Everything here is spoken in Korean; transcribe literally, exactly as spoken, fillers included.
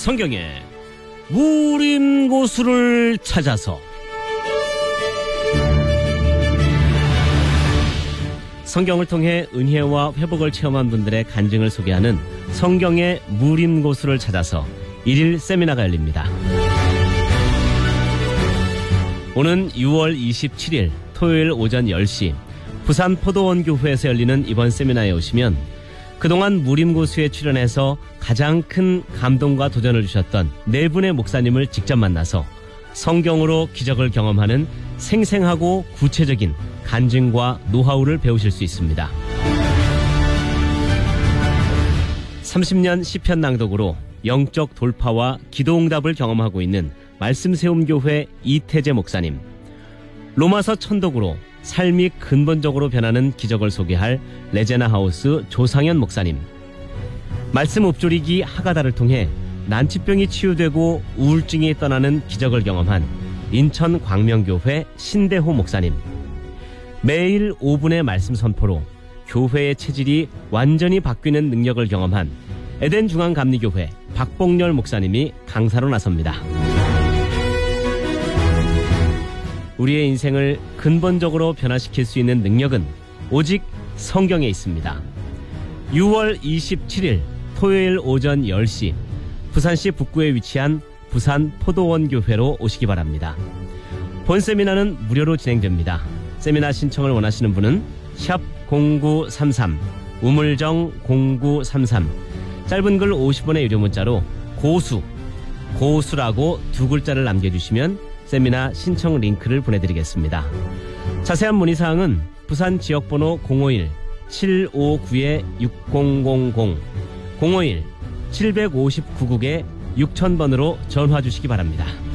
성경의 무림고수를 찾아서. 성경을 통해 은혜와 회복을 체험한 분들의 간증을 소개하는 성경의 무림고수를 찾아서 일일 세미나가 열립니다. 오는 유월 이십칠일 토요일 오전 열 시 부산 포도원교회에서 열리는 이번 세미나에 오시면 그동안 무림고수에 출연해서 가장 큰 감동과 도전을 주셨던 네 분의 목사님을 직접 만나서 성경으로 기적을 경험하는 생생하고 구체적인 간증과 노하우를 배우실 수 있습니다. 삼십 년 시편 낭독으로 영적 돌파와 기도응답을 경험하고 있는 말씀세움교회 이태재 목사님, 로마서 천독으로 삶이 근본적으로 변하는 기적을 소개할 레제나하우스 조상현 목사님, 말씀 읊조리기 하가다를 통해 난치병이 치유되고 우울증이 떠나는 기적을 경험한 인천 광명교회 신대호 목사님, 매일 오 분의 말씀 선포로 교회의 체질이 완전히 바뀌는 능력을 경험한 에덴중앙감리교회 박봉렬 목사님이 강사로 나섭니다. 우리의 인생을 근본적으로 변화시킬 수 있는 능력은 오직 성경에 있습니다. 유월 이십칠일 토요일 오전 열 시 부산시 북구에 위치한 부산 포도원교회로 오시기 바랍니다. 본 세미나는 무료로 진행됩니다. 세미나 신청을 원하시는 분은 샵 공구삼삼, 우물정 공구삼삼, 짧은 글 오십 원의 유료 문자로 고수, 고수라고 두 글자를 남겨주시면 세미나 신청 링크를 보내드리겠습니다. 자세한 문의사항은 부산 지역번호 공오일 칠오구 육공공공, 공오일 칠오구 구국에 육천 번으로 전화 주시기 바랍니다.